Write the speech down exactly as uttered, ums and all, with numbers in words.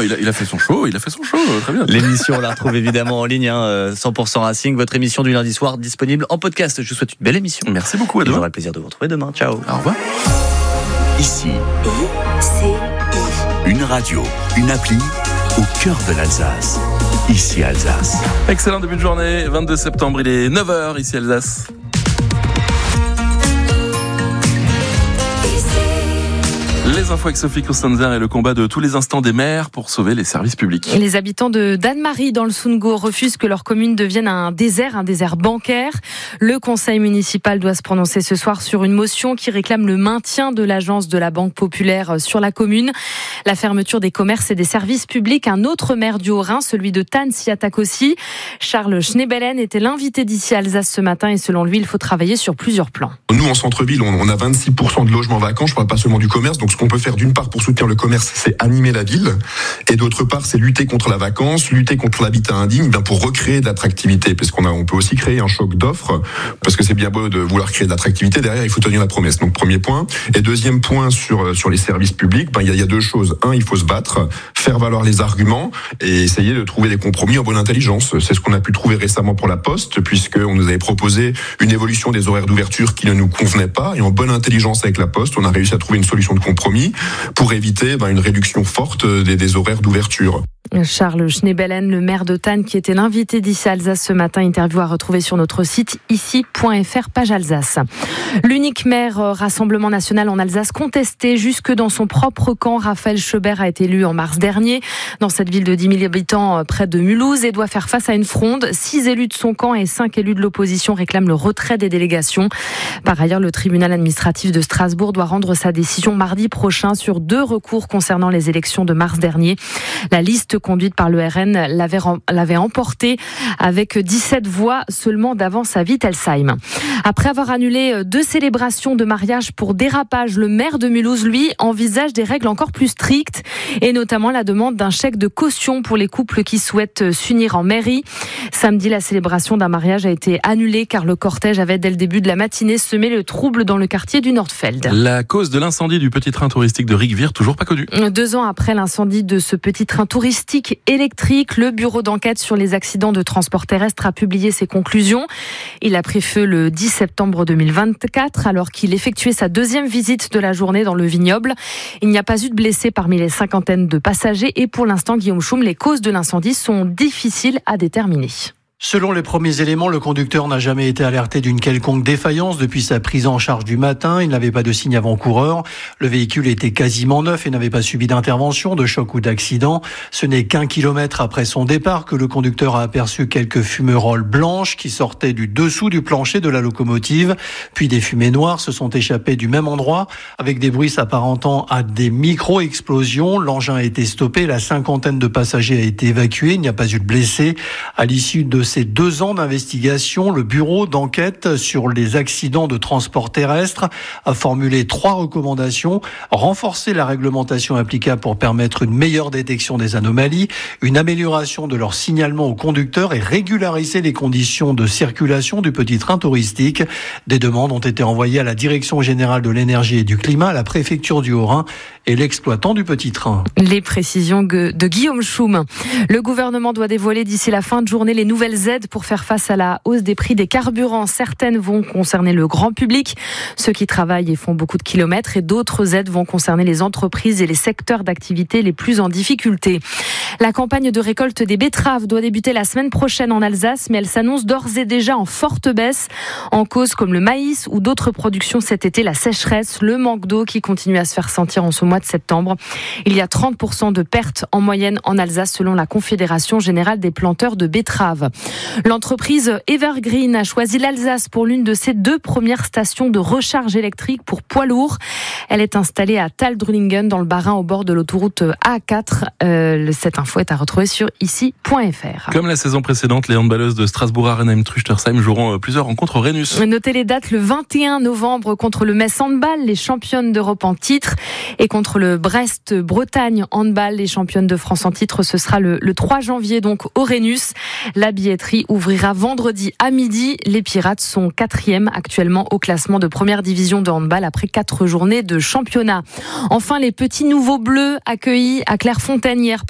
bah, il, a, il a fait son show, il a fait son show, très bien. L'émission, on la retrouve évidemment en ligne, hein, cent pour cent Racing, votre émission du lundi soir disponible en podcast. Je vous souhaite une belle émission. Merci beaucoup, à demain. J'aurai le plaisir de vous retrouver demain. Ciao. Au revoir. Ici, une radio, une appli au cœur de l'Alsace. Ici Alsace. Excellent début de journée, vingt-deux septembre, il est neuf heures ici Alsace. Les infos avec Sophie Costanzer et le combat de tous les instants des maires pour sauver les services publics. Les habitants de Dannemarie dans le Sundgau refusent que leur commune devienne un désert, un désert bancaire. Le conseil municipal doit se prononcer ce soir sur une motion qui réclame le maintien de l'agence de la Banque Populaire sur la commune. La fermeture des commerces et des services publics. Un autre maire du Haut-Rhin, celui de Thann, s'y attaque aussi. Charles Schneebelen était l'invité d'ici Alsace ce matin et selon lui, il faut travailler sur plusieurs plans. Nous, en centre-ville, on a vingt-six pour cent de logements vacants. Je ne parle pas seulement du commerce. Donc, ce qu'on peut faire d'une part pour soutenir le commerce, c'est animer la ville. Et d'autre part, c'est lutter contre la vacance, lutter contre l'habitat indigne, ben pour recréer de l'attractivité. Parce qu'on a, on peut aussi créer un choc d'offres. Parce que c'est bien beau de vouloir créer de l'attractivité. Derrière, il faut tenir la promesse. Donc, premier point. Et deuxième point sur, sur les services publics, ben, il y a, il y a deux choses. Un, il faut se battre, faire valoir les arguments et essayer de trouver des compromis en bonne intelligence. C'est ce qu'on a pu trouver récemment pour la Poste, puisqu'on nous avait proposé une évolution des horaires d'ouverture qui ne nous convenait pas. Et en bonne intelligence avec la Poste, on a réussi à trouver une solution de compromis pour éviter ben, une réduction forte des, des horaires d'ouverture. Charles Schneebelen, le maire de Thann, qui était l'invité d'ici Alsace ce matin, interview à retrouver sur notre site ici point f r, page Alsace. L'unique maire Rassemblement National en Alsace contesté jusque dans son propre camp. Raphaël Schebert a été élu en mars dernier dans cette ville de dix mille habitants près de Mulhouse et doit faire face à une fronde. Six élus de son camp et cinq élus de l'opposition réclament le retrait des délégations. Par ailleurs, le tribunal administratif de Strasbourg doit rendre sa décision mardi prochain sur deux recours concernant les élections de mars dernier. La liste conduite par le R N l'avait, l'avait emporté avec dix-sept voix seulement d'avance à Wittelsheim. Après avoir annulé deux célébrations de mariage pour dérapage, le maire de Mulhouse, lui, envisage des règles encore plus strictes et notamment la demande d'un chèque de caution pour les couples qui souhaitent s'unir en mairie. Samedi, la célébration d'un mariage a été annulée car le cortège avait dès le début de la matinée semé le trouble dans le quartier du Nordfeld. La cause de l'incendie du petit train touristique de Rigvir, toujours pas connue. Deux ans après l'incendie de ce petit train touristique électrique, le bureau d'enquête sur les accidents de transport terrestre a publié ses conclusions. Il a pris feu le dix septembre deux mille vingt-quatre alors qu'il effectuait sa deuxième visite de la journée dans le vignoble. Il n'y a pas eu de blessés parmi les cinquantaines de passagers et pour l'instant, Guillaume Schum, les causes de l'incendie sont difficiles à déterminer. Selon les premiers éléments, le conducteur n'a jamais été alerté d'une quelconque défaillance depuis sa prise en charge du matin. Il n'avait pas de signe avant-coureur. Le véhicule était quasiment neuf et n'avait pas subi d'intervention, de choc ou d'accident. Ce n'est qu'un kilomètre après son départ que le conducteur a aperçu quelques fumerolles blanches qui sortaient du dessous du plancher de la locomotive. Puis des fumées noires se sont échappées du même endroit avec des bruits s'apparentant à des micro-explosions. L'engin a été stoppé. La cinquantaine de passagers a été évacuée. Il n'y a pas eu de blessés. À l'issue de ces deux ans d'investigation, le bureau d'enquête sur les accidents de transport terrestre a formulé trois recommandations. Renforcer la réglementation applicable pour permettre une meilleure détection des anomalies, une amélioration de leur signalement aux conducteurs et régulariser les conditions de circulation du petit train touristique. Des demandes ont été envoyées à la Direction générale de l'énergie et du climat, à la préfecture du Haut-Rhin et l'exploitant du petit train. Les précisions de Guillaume Schum. Le gouvernement doit dévoiler d'ici la fin de journée les nouvelles aides pour faire face à la hausse des prix des carburants. Certaines vont concerner le grand public, ceux qui travaillent et font beaucoup de kilomètres, et d'autres aides vont concerner les entreprises et les secteurs d'activité les plus en difficulté. La campagne de récolte des betteraves doit débuter la semaine prochaine en Alsace, mais elle s'annonce d'ores et déjà en forte baisse. En cause comme le maïs ou d'autres productions cet été, la sécheresse, le manque d'eau qui continue à se faire sentir en ce mois de septembre. Il y a trente pour cent de pertes en moyenne en Alsace selon la Confédération générale des planteurs de betteraves. L'entreprise Evergreen a choisi l'Alsace pour l'une de ses deux premières stations de recharge électrique pour poids lourds. Elle est installée à Taldrulingen dans le Bas-Rhin au bord de l'autoroute A quatre. Euh, cette info est à retrouver sur ici point f r. Comme la saison précédente, les handballeuses de Strasbourg, Arenheim, Truchtersheim joueront plusieurs rencontres au Rhenus. Notez les dates, le vingt et un novembre contre le Metz Handball, les championnes d'Europe en titre, et contre le Brest-Bretagne Handball, les championnes de France en titre. Ce sera le, le trois janvier donc au Rhenus. La billetterie ouvrira vendredi à midi. Les Pirates sont quatrième actuellement au classement de première division de handball après quatre journées de championnat. Enfin, les petits nouveaux bleus accueillis à Clairefontaine hier